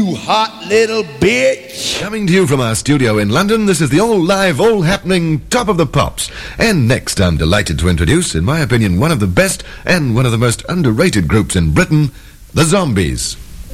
You hot little bitch. Coming to you from our studio in London, this is the all-live, all-happening Top of the Pops. And next, I'm delighted to introduce, in my opinion, one of the best and one of the most underrated groups in Britain, the Zombies.